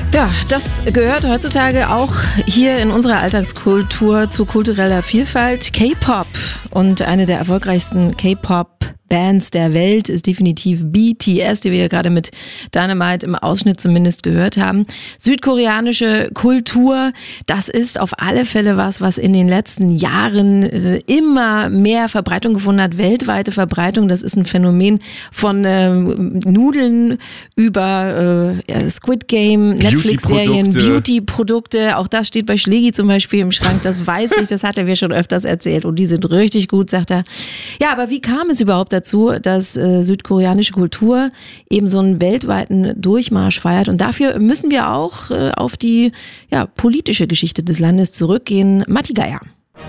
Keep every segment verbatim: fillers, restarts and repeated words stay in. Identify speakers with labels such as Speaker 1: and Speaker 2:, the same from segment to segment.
Speaker 1: Ja, das gehört heutzutage auch hier in unserer Alltagskultur zu kultureller Vielfalt. K-Pop, und eine der erfolgreichsten K-Pop-Bands der Welt ist definitiv B T S, die wir ja gerade mit Dynamite im Ausschnitt zumindest gehört haben. Südkoreanische Kultur, das ist auf alle Fälle was, was in den letzten Jahren äh, immer mehr Verbreitung gefunden hat, weltweite Verbreitung. Das ist ein Phänomen von äh, Nudeln über äh, Squid Game, Netflix-Serien, Beauty-Produkte. Auch das steht bei Schlägi zum Beispiel im Schrank, das weiß ich, das hat er mir schon öfters erzählt und die sind richtig gut, sagt er. Ja, aber wie kam es überhaupt dazu, dass äh, südkoreanische Kultur eben so einen weltweiten Durchmarsch feiert? Und dafür müssen wir auch äh, auf die ja, politische Geschichte des Landes zurückgehen. Matti Geier.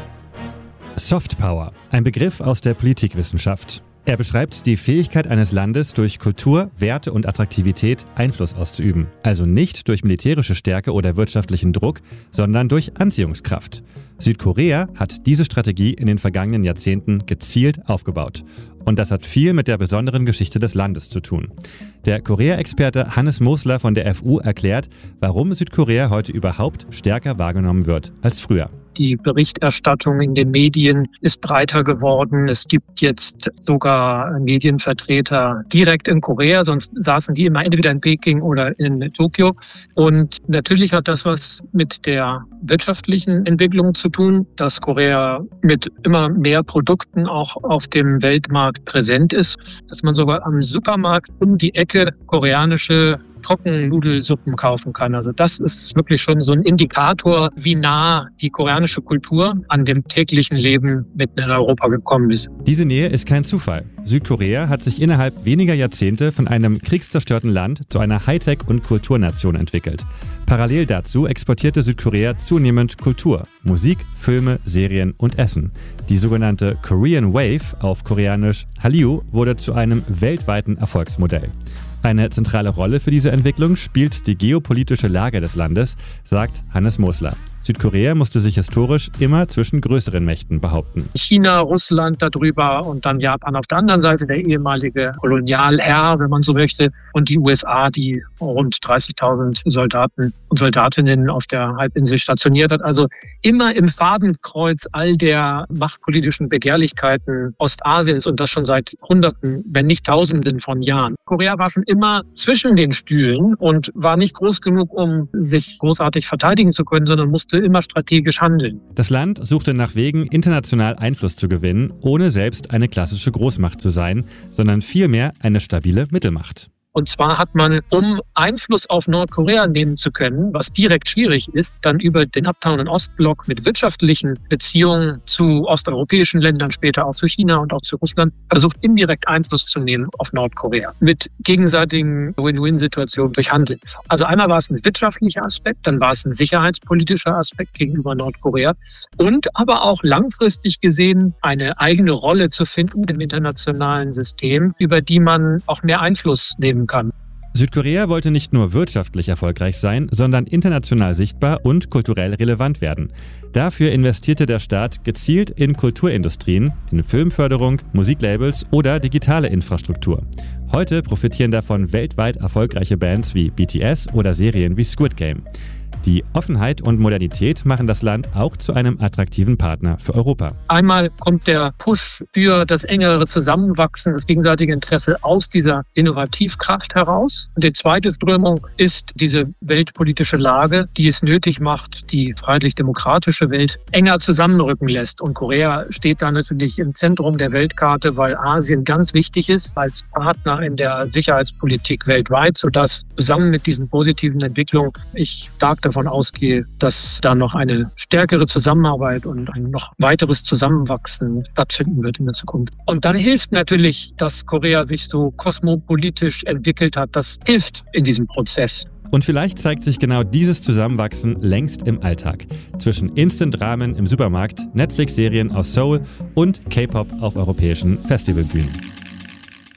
Speaker 2: Soft Power, ein Begriff aus der Politikwissenschaft. Er beschreibt die Fähigkeit eines Landes, durch Kultur, Werte und Attraktivität Einfluss auszuüben. Also nicht durch militärische Stärke oder wirtschaftlichen Druck, sondern durch Anziehungskraft. Südkorea hat diese Strategie in den vergangenen Jahrzehnten gezielt aufgebaut. Und das hat viel mit der besonderen Geschichte des Landes zu tun. Der Korea-Experte Hannes Mosler von der F U erklärt, warum Südkorea heute überhaupt stärker wahrgenommen wird als früher.
Speaker 3: Die Berichterstattung in den Medien ist breiter geworden. Es gibt jetzt sogar Medienvertreter direkt in Korea, sonst saßen die immer entweder in Peking oder in Tokio. Und natürlich hat das was mit der wirtschaftlichen Entwicklung zu tun, dass Korea mit immer mehr Produkten auch auf dem Weltmarkt präsent ist, dass man sogar am Supermarkt um die Ecke koreanische Trockennudelsuppen kaufen kann. Also das ist wirklich schon so ein Indikator, wie nah die koreanische Kultur an dem täglichen Leben mitten in Europa gekommen ist.
Speaker 2: Diese Nähe ist kein Zufall. Südkorea hat sich innerhalb weniger Jahrzehnte von einem kriegszerstörten Land zu einer Hightech- und Kulturnation entwickelt. Parallel dazu exportierte Südkorea zunehmend Kultur, Musik, Filme, Serien und Essen. Die sogenannte Korean Wave, auf Koreanisch Hallyu, wurde zu einem weltweiten Erfolgsmodell. Eine zentrale Rolle für diese Entwicklung spielt die geopolitische Lage des Landes, sagt Hannes Mosler. Südkorea musste sich historisch immer zwischen größeren Mächten behaupten.
Speaker 3: China, Russland darüber und dann Japan auf der anderen Seite, der ehemalige Kolonialherr, wenn man so möchte, und die U S A, die rund dreißigtausend Soldaten und Soldatinnen auf der Halbinsel stationiert hat. Also immer im Fadenkreuz all der machtpolitischen Begehrlichkeiten Ostasiens und das schon seit Hunderten, wenn nicht Tausenden von Jahren. Korea war schon immer zwischen den Stühlen und war nicht groß genug, um sich großartig verteidigen zu können, sondern musste immer strategisch handeln.
Speaker 2: Das Land suchte nach Wegen, international Einfluss zu gewinnen, ohne selbst eine klassische Großmacht zu sein, sondern vielmehr eine stabile Mittelmacht.
Speaker 3: Und zwar hat man, um Einfluss auf Nordkorea nehmen zu können, was direkt schwierig ist, dann über den abtauenden Ostblock mit wirtschaftlichen Beziehungen zu osteuropäischen Ländern, später auch zu China und auch zu Russland, versucht indirekt Einfluss zu nehmen auf Nordkorea mit gegenseitigen Win-Win-Situationen durch Handel. Also einmal war es ein wirtschaftlicher Aspekt, dann war es ein sicherheitspolitischer Aspekt gegenüber Nordkorea und aber auch langfristig gesehen eine eigene Rolle zu finden im internationalen System, über die man auch mehr Einfluss nehmen kann.
Speaker 2: Südkorea wollte nicht nur wirtschaftlich erfolgreich sein, sondern international sichtbar und kulturell relevant werden. Dafür investierte der Staat gezielt in Kulturindustrien, in Filmförderung, Musiklabels oder digitale Infrastruktur. Heute profitieren davon weltweit erfolgreiche Bands wie B T S oder Serien wie Squid Game. Die Offenheit und Modernität machen das Land auch zu einem attraktiven Partner für Europa.
Speaker 3: Einmal kommt der Push für das engere Zusammenwachsen, das gegenseitige Interesse aus dieser Innovativkraft heraus. Und die zweite Strömung ist diese weltpolitische Lage, die es nötig macht, die freiheitlich-demokratische Welt enger zusammenrücken lässt. Und Korea steht da natürlich im Zentrum der Weltkarte, weil Asien ganz wichtig ist als Partner in der Sicherheitspolitik weltweit, sodass zusammen mit diesen positiven Entwicklungen ich stark davon ausgehe, dass da noch eine stärkere Zusammenarbeit und ein noch weiteres Zusammenwachsen stattfinden wird in der Zukunft. Und dann hilft natürlich, dass Korea sich so kosmopolitisch entwickelt hat. Das hilft in diesem Prozess.
Speaker 2: Und vielleicht zeigt sich genau dieses Zusammenwachsen längst im Alltag. Zwischen Instant-Ramen im Supermarkt, Netflix-Serien aus Seoul und K-Pop auf europäischen Festivalbühnen.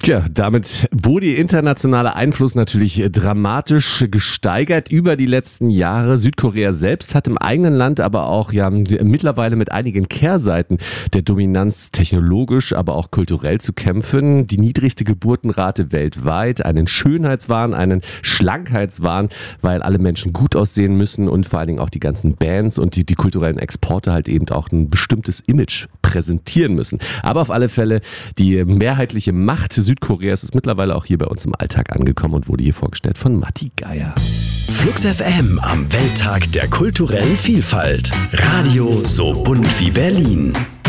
Speaker 4: Tja, damit wurde ihr internationaler Einfluss natürlich dramatisch gesteigert über die letzten Jahre. Südkorea selbst hat im eigenen Land aber auch ja mittlerweile mit einigen Kehrseiten der Dominanz technologisch, aber auch kulturell zu kämpfen. Die niedrigste Geburtenrate weltweit, einen Schönheitswahn, einen Schlankheitswahn, weil alle Menschen gut aussehen müssen und vor allen Dingen auch die ganzen Bands und die, die kulturellen Exporte halt eben auch ein bestimmtes Image präsentieren müssen. Aber auf alle Fälle die mehrheitliche Macht Südkoreas ist mittlerweile auch hier bei uns im Alltag angekommen und wurde hier vorgestellt von Matti Geier.
Speaker 5: Flux F M am Welttag der kulturellen Vielfalt. Radio so bunt wie Berlin.